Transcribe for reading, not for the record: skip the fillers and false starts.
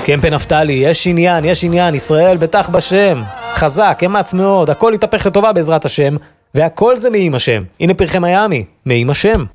קמפן נפתלי, יש עניין, ישראל בטח בשם. חזק, אמץ מאוד, הכל יתהפך לטובה בעזרת השם, והכל זה מעם השם. הנה פרחי מיאמי, מעם השם.